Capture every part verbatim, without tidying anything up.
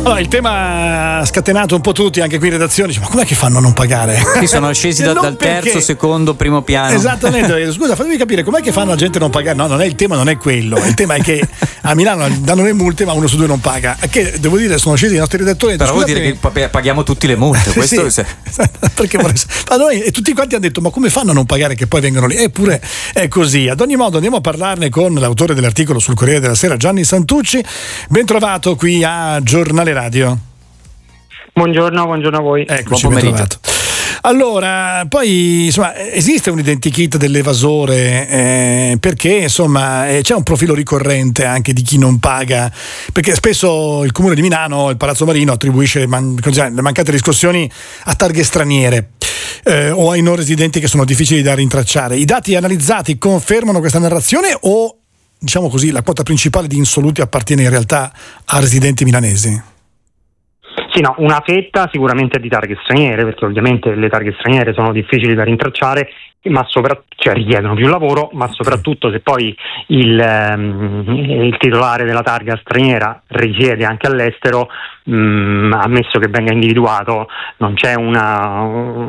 Allora, il tema ha scatenato un po' tutti, anche qui in redazione, dice, ma com'è che fanno a non pagare? Sì, sono scesi da, dal perché... terzo, secondo, primo piano. Esattamente, scusa, fatemi capire, com'è che fanno la gente a non pagare? No, non è il tema, non è quello, il tema è che a Milano danno le multe ma uno su due non paga, che devo dire sono scesi i nostri redattori. Però vuol dire che paghiamo tutti le multe, questo sì, perché vorrei... ma noi, e tutti quanti hanno detto, ma come fanno a non pagare che poi vengono lì? Eppure è così. Ad ogni modo andiamo a parlarne con l'autore dell'articolo sul Corriere della Sera, Gianni Santucci. Ben trovato qui a Giornale Radio. Buongiorno, buongiorno a voi. Eccoci, ben trovato. Allora, poi insomma esiste un identikit dell'evasore eh, perché insomma eh, c'è un profilo ricorrente anche di chi non paga, perché spesso il Comune di Milano, il Palazzo Marino attribuisce le, man- le mancate riscossioni a targhe straniere eh, o ai non residenti che sono difficili da rintracciare. I dati analizzati confermano questa narrazione o, diciamo così, la quota principale di insoluti appartiene in realtà a residenti milanesi? Sì, no, una fetta sicuramente di targhe straniere, perché ovviamente le targhe straniere sono difficili da rintracciare, ma sopra, cioè richiedono più lavoro, ma soprattutto se poi il, ehm, il titolare della targa straniera risiede anche all'estero, mh, ammesso che venga individuato, non c'è una,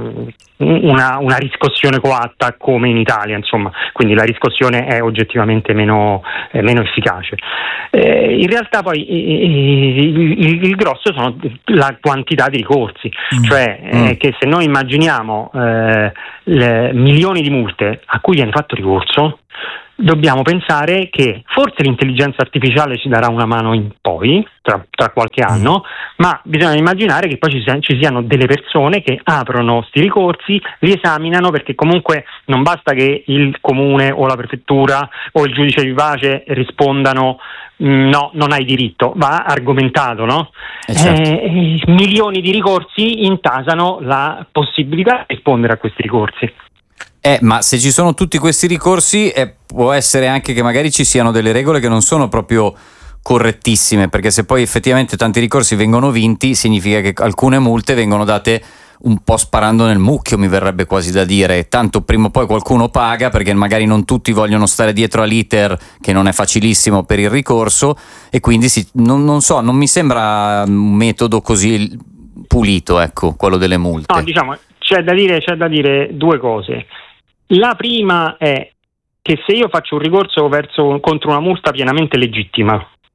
una, una riscossione coatta come in Italia, insomma, quindi la riscossione è oggettivamente meno, eh, meno efficace. Eh, in realtà poi eh, il, il, il grosso sono la quantità di ricorsi, mm. cioè eh, mm. che se noi immaginiamo eh, le milioni di multe a cui viene fatto ricorso, dobbiamo pensare che forse l'intelligenza artificiale ci darà una mano in poi, tra, tra qualche anno, ma bisogna immaginare che poi ci, ci siano delle persone che aprono sti ricorsi, li esaminano, perché comunque non basta che il comune o la prefettura o il giudice di pace rispondano no, non hai diritto, va argomentato, no? Eh certo. eh, milioni di ricorsi intasano la possibilità di rispondere a questi ricorsi. Eh, ma se ci sono tutti questi ricorsi, eh, può essere anche che magari ci siano delle regole che non sono proprio correttissime, perché se poi effettivamente tanti ricorsi vengono vinti, significa che alcune multe vengono date un po' sparando nel mucchio, mi verrebbe quasi da dire, tanto prima o poi qualcuno paga, perché magari non tutti vogliono stare dietro all'iter, che non è facilissimo per il ricorso, e quindi si, non, non so, non mi sembra un metodo così pulito, ecco, quello delle multe. No, diciamo, c'è da dire, c'è da dire due cose. La prima è che se io faccio un ricorso verso, contro una multa pienamente legittima,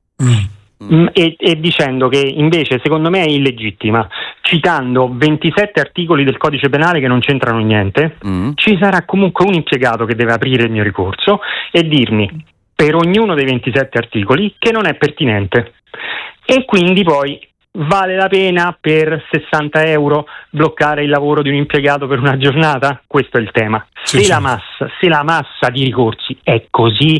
mm. e, e dicendo che invece secondo me è illegittima, citando ventisette articoli del codice penale che non c'entrano niente, mm. ci sarà comunque un impiegato che deve aprire il mio ricorso e dirmi per ognuno dei ventisette articoli che non è pertinente, e quindi poi vale la pena per sessanta euro bloccare il lavoro di un impiegato per una giornata? Questo è il tema. Sì, se, sì. La massa, se la massa di ricorsi è così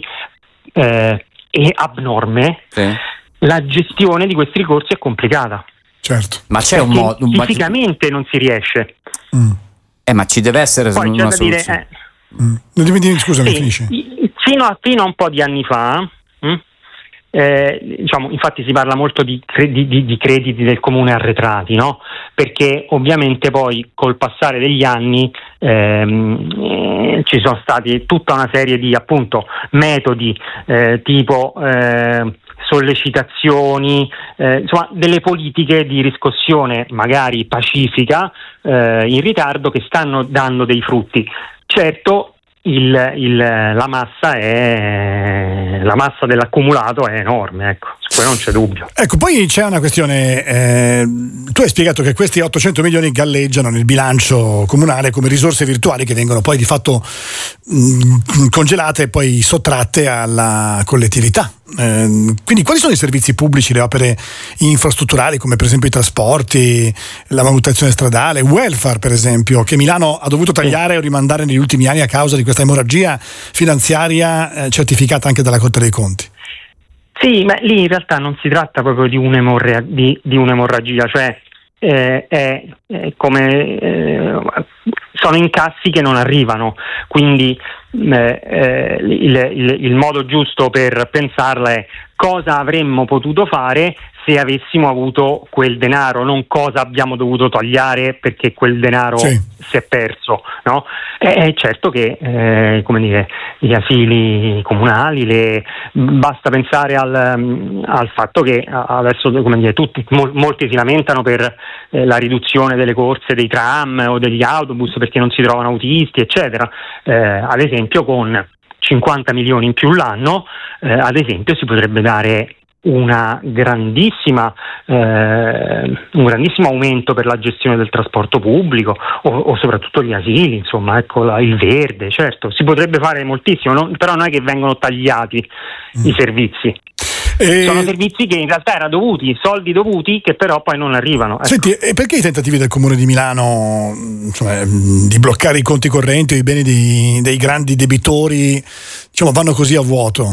eh, è abnorme, sì. la gestione di questi ricorsi è complicata. Certo. Ma c'è perché un modo. Fisicamente non si riesce. Mm. Eh, ma ci deve essere Poi una c'è da dire, eh, mm. non devi dire, scusami, sì, finisci. Fino a, fino a un po' di anni fa. Hm? Eh, diciamo, infatti si parla molto di, di, di, di crediti del comune arretrati, no? Perché ovviamente poi col passare degli anni ehm, eh, ci sono stati tutta una serie di appunto metodi eh, tipo eh, sollecitazioni, eh, insomma delle politiche di riscossione magari pacifica eh, in ritardo, che stanno dando dei frutti. Certo, Il, il, la massa è la massa dell'accumulato è enorme, ecco, su quello non c'è dubbio. Ecco, poi c'è una questione, eh, tu hai spiegato che questi ottocento milioni galleggiano nel bilancio comunale come risorse virtuali che vengono poi di fatto mh, congelate e poi sottratte alla collettività. Eh, quindi quali sono i servizi pubblici, le opere infrastrutturali come per esempio i trasporti, la manutenzione stradale, welfare per esempio, che Milano ha dovuto tagliare o rimandare negli ultimi anni a causa di questa emorragia finanziaria eh, certificata anche dalla Corte dei Conti? Sì, ma lì in realtà non si tratta proprio di, un'emorra- di, di un'emorragia, cioè eh, è, è come, eh, sono incassi che non arrivano, quindi eh, eh, il, il, il modo giusto per pensarla è cosa avremmo potuto fare se avessimo avuto quel denaro, non cosa abbiamo dovuto tagliare perché quel denaro sì. si è perso, no? È certo che eh, come dire, gli asili comunali, le, basta pensare al, al fatto che adesso, come dire, tutti, mol, molti si lamentano per eh, la riduzione delle corse dei tram o degli autobus perché non si trovano autisti, eccetera. Eh, ad esempio con cinquanta milioni in più l'anno, eh, ad esempio si potrebbe dare una grandissima eh, un grandissimo aumento per la gestione del trasporto pubblico o, o soprattutto gli asili, insomma, ecco, la, il verde, certo, si potrebbe fare moltissimo, no? Però non è che vengono tagliati mm. i servizi. E... sono servizi che in realtà erano dovuti, soldi dovuti che però poi non arrivano. Ecco. Senti, e perché i tentativi del Comune di Milano, insomma, di bloccare i conti correnti o i beni di, dei grandi debitori, diciamo, vanno così a vuoto?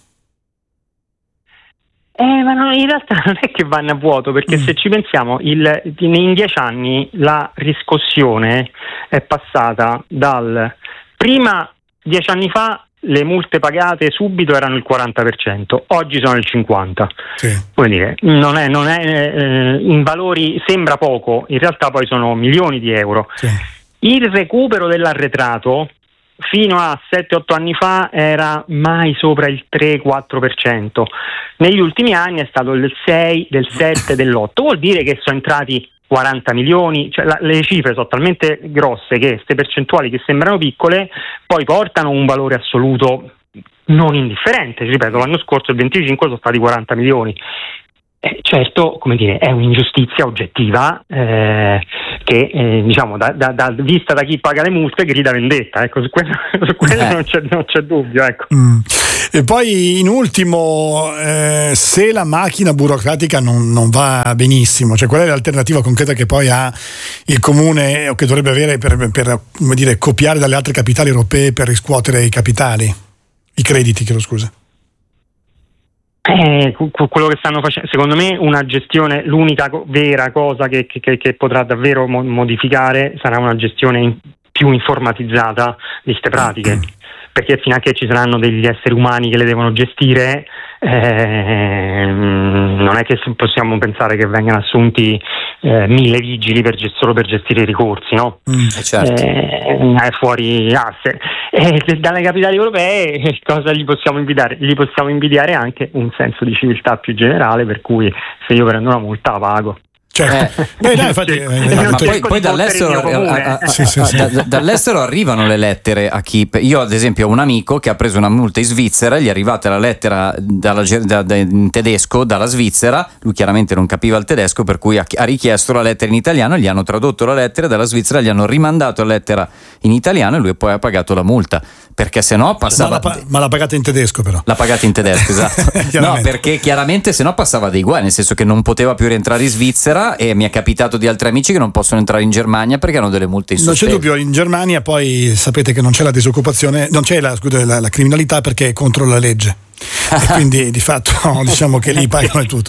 Eh, ma no, in realtà non è che vanno a vuoto, perché mm. se ci pensiamo, il, in dieci anni la riscossione è passata dal prima, dieci anni fa le multe pagate subito erano il quaranta per cento, oggi sono il cinquanta per cento. Sì. Vuol dire, non è, non è eh, in valori sembra poco, in realtà poi sono milioni di euro. Sì. Il recupero dell'arretrato fino a sette otto anni fa era mai sopra il tre quattro per cento, negli ultimi anni è stato del sei, del sette, dell'otto, vuol dire che sono entrati quaranta milioni, cioè la, le cifre sono talmente grosse che queste percentuali che sembrano piccole poi portano un valore assoluto non indifferente. Ripeto, l'anno scorso il venticinque sono stati quaranta milioni. Eh, certo, come dire, è un'ingiustizia oggettiva eh, che eh, diciamo da, da, da, vista da chi paga le multe grida vendetta, ecco, su quello, su quello eh. non, c'è, non c'è dubbio, ecco. Mm. E poi in ultimo, eh, se la macchina burocratica non, non va benissimo, cioè qual è l'alternativa concreta che poi ha il Comune o che dovrebbe avere per, per come dire, copiare dalle altre capitali europee per riscuotere i capitali, i crediti, chiedo scusa? Eh, quello che stanno facendo, secondo me, una gestione, l'unica co- vera cosa che, che, che potrà davvero mo- modificare sarà una gestione in- più informatizzata di queste pratiche, perché fino a che ci saranno degli esseri umani che le devono gestire, eh, non è che possiamo pensare che vengano assunti eh, mille vigili per gest- solo per gestire i ricorsi, no? Mm, certo. eh, è fuori asse. E dalle capitali europee cosa gli possiamo invidiare? Gli possiamo invidiare anche un senso di civiltà più generale, per cui se io prendo una multa la pago. Certo. Eh. Beh, no, infatti, eh, ma, ma poi, poi dall'estero, a, a, sì, sì, sì. Da, dall'estero arrivano le lettere a chi. Io ad esempio ho un amico che ha preso una multa in Svizzera, gli è arrivata la lettera dalla, da, da, in tedesco dalla Svizzera, lui chiaramente non capiva il tedesco, per cui ha, ha richiesto la lettera in italiano, gli hanno tradotto la lettera dalla Svizzera, gli hanno rimandato la lettera in italiano e lui poi ha pagato la multa, perché se no passava. Ma l'ha, ma l'ha pagata in tedesco, però. L'ha pagata in tedesco, esatto. No, perché chiaramente se no passava dei guai, nel senso che non poteva più rientrare in Svizzera, e mi è capitato di altri amici che non possono entrare in Germania perché hanno delle multe in sospeso. Non c'è dubbio, in Germania poi sapete che non c'è la disoccupazione, non c'è la, scusa, la, la criminalità perché è contro la legge. E quindi di fatto diciamo che lì pagano tutto.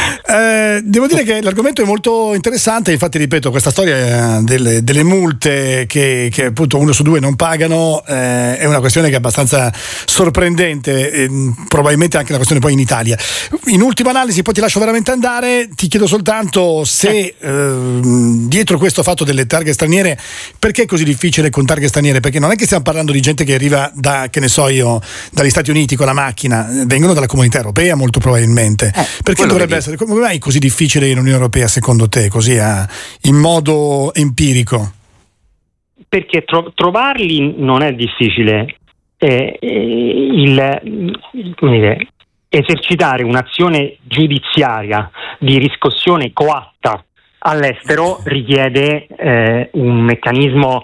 Eh, devo dire che l'argomento è molto interessante, infatti ripeto, questa storia delle, delle multe che, che appunto uno su due non pagano eh, è una questione che è abbastanza sorprendente, eh, probabilmente anche una questione poi in Italia. In ultima analisi, poi ti lascio veramente andare, ti chiedo soltanto se eh, dietro questo fatto delle targhe straniere, perché è così difficile con targhe straniere? Perché non è che stiamo parlando di gente che arriva da, che ne so io, dagli Stati Uniti con la macchina, vengono dalla Comunità Europea molto probabilmente. Eh, perché dovrebbe essere, come mai è così difficile in Unione Europea secondo te, così a, in modo empirico? Perché tro- trovarli non è difficile, eh, il, il, come dire, esercitare un'azione giudiziaria di riscossione coatta all'estero richiede eh, un meccanismo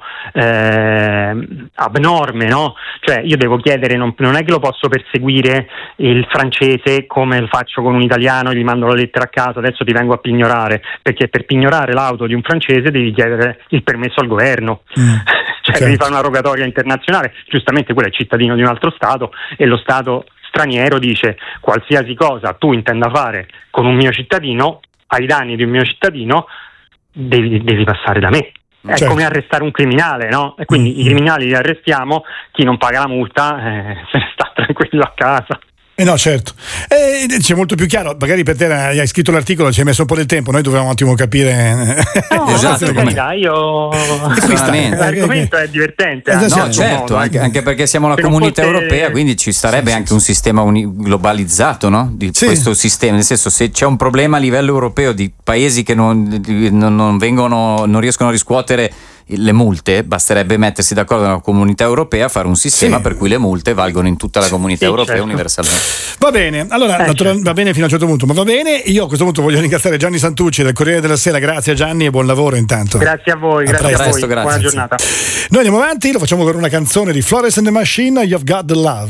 eh, abnorme, no? Cioè io devo chiedere, non, non è che lo posso perseguire il francese come lo faccio con un italiano, gli mando la lettera a casa, adesso ti vengo a pignorare, perché per pignorare l'auto di un francese devi chiedere il permesso al governo. Mm. Cioè okay. Devi fare una rogatoria internazionale, giustamente quello è cittadino di un altro Stato e lo Stato straniero dice qualsiasi cosa tu intenda fare con un mio cittadino ai danni di un mio cittadino devi, devi passare da me. è certo. come arrestare un criminale, no? E quindi mm. i criminali li arrestiamo, chi non paga la multa eh, se ne sta tranquillo a casa. Eh no, certo. Eh, c'è molto più chiaro, magari per te hai scritto l'articolo, ci hai messo un po' del tempo, noi dovevamo un attimo capire. No, esatto, come dai, io l'argomento è divertente. No, no, certo, modo, anche, anche perché siamo la se comunità fosse... europea, quindi ci starebbe sì, anche sì, un sistema uni- globalizzato, no? Di sì. questo sistema, nel senso, se c'è un problema a livello europeo di paesi che non, non, non vengono, non riescono a riscuotere le multe, basterebbe mettersi d'accordo nella comunità europea, fare un sistema sì. per cui le multe valgono in tutta la comunità sì, europea certo. universalmente. Va bene, allora eh, natural- certo. va bene fino a un certo punto, ma va bene. Io a questo punto voglio ringraziare Gianni Santucci del Corriere della Sera. Grazie a Gianni e buon lavoro intanto. Grazie a voi, a grazie presto. a voi. Presto, grazie. Buona giornata. Noi andiamo avanti, lo facciamo con una canzone di Florence and the Machine, You've Got the Love.